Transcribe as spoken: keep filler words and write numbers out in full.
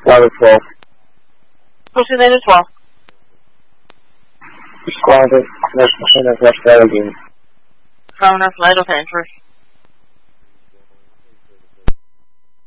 Level twelve. What's your name as well? Squad, there's machine of left there again. Phone us later, okay, first.